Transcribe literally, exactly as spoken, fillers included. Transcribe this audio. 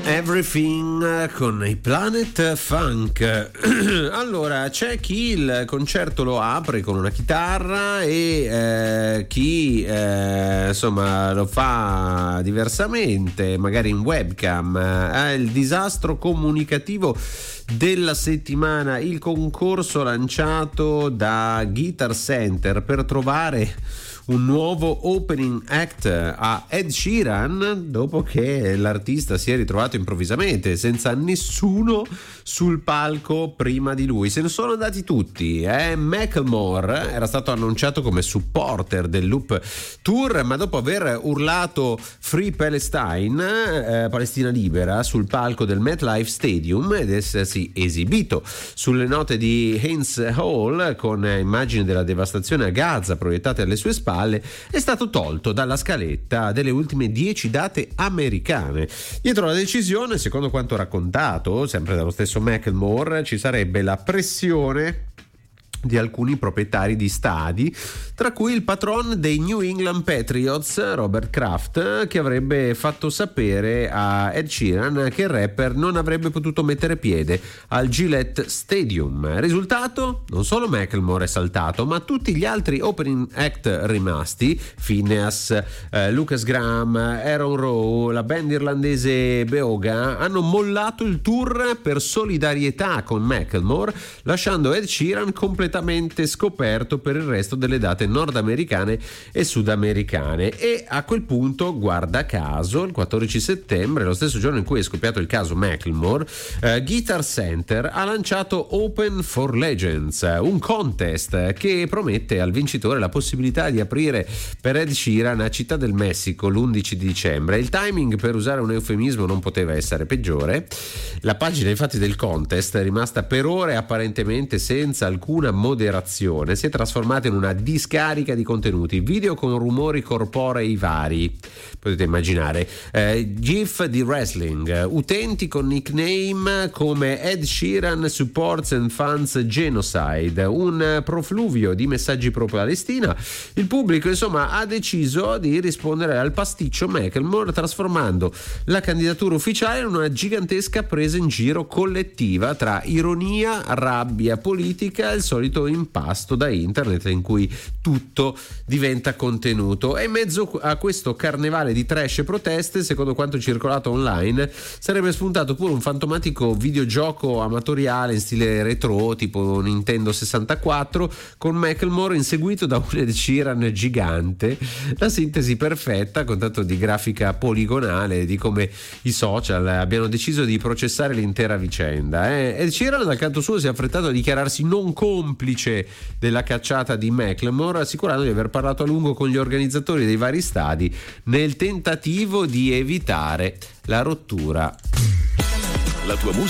Everything con i Planet Funk. Allora, c'è chi il concerto lo apre con una chitarra e eh, chi eh, insomma lo fa diversamente, magari in webcam. È il disastro comunicativo della settimana, il concorso lanciato da Guitar Center per trovare un nuovo opening act a Ed Sheeran, dopo che l'artista si è ritrovato improvvisamente senza nessuno sul palco prima di lui. Se ne sono andati tutti. eh? Macklemore era stato annunciato come supporter del Loop Tour, ma dopo aver urlato Free Palestine, eh, Palestina libera, sul palco del MetLife Stadium ed essersi esibito sulle note di Heinz Hall con immagini della devastazione a Gaza proiettate alle sue spalle, è stato tolto dalla scaletta delle ultime dieci date americane. Dietro la decisione, secondo quanto raccontato sempre dallo stesso Macklemore, ci sarebbe la pressione di alcuni proprietari di stadi, tra cui il patron dei New England Patriots, Robert Kraft, che avrebbe fatto sapere a Ed Sheeran che il rapper non avrebbe potuto mettere piede al Gillette Stadium. Risultato? Non solo Macklemore è saltato, ma tutti gli altri opening act rimasti, Phineas, eh, Lucas Graham, Aaron Rowe, la band irlandese Beoga, hanno mollato il tour per solidarietà con Macklemore, lasciando Ed Sheeran completamente scoperto per il resto delle date nordamericane e sudamericane. E a quel punto, guarda caso, il quattordici settembre, lo stesso giorno in cui è scoppiato il caso Macklemore, eh, Guitar Center ha lanciato Open for Legends, un contest che promette al vincitore la possibilità di aprire per Ed Sheeran a Città del Messico l'undici di dicembre. Il timing, per usare un eufemismo, non poteva essere peggiore. La pagina infatti del contest è rimasta per ore apparentemente senza alcuna moderazione, si è trasformata in una discarica di contenuti, video con rumori corporei vari, potete immaginare, eh, gif di wrestling, utenti con nickname come Ed Sheeran supports and funds genocide, un profluvio di messaggi pro Palestina. Il pubblico insomma ha deciso di rispondere al pasticcio Macklemore, trasformando la candidatura ufficiale in una gigantesca presa in giro collettiva tra ironia, rabbia politica e il solito impasto da internet in cui tutto diventa contenuto. E in mezzo a questo carnevale di trash e proteste, secondo quanto circolato online, sarebbe spuntato pure un fantomatico videogioco amatoriale in stile retro tipo Nintendo sessantaquattro con Macklemore inseguito da un Ed Sheeran gigante. La sintesi perfetta, con tanto di grafica poligonale, di come i social abbiano deciso di processare l'intera vicenda. eh. Ed Sheeran dal canto suo si è affrettato a dichiararsi non complice della cacciata di Macklemore, assicurando di aver parlato a lungo con gli organizzatori dei vari stadi nel tentativo di evitare la rottura. La tua musica